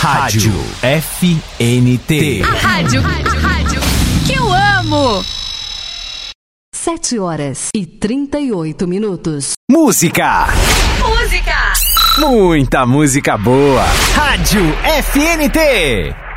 Rádio FNT. A rádio que eu amo. 7h38. Música. Muita música boa. Rádio FNT.